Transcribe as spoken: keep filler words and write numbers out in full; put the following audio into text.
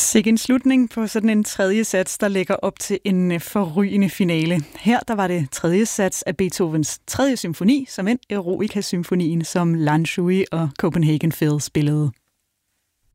Sikke en slutning på sådan en tredje sats, der lægger op til en forrygende finale. Her der var det tredje sats af Beethovens tredje symfoni, som en Eroica-symfonien, som Lan Shui og Copenhagen Phil spillede.